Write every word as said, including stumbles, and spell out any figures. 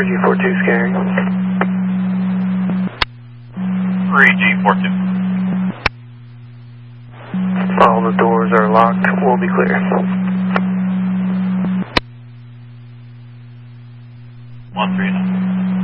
R G forty-two scanning. three G forty-two. All the doors are locked. We'll be clear. one three nine.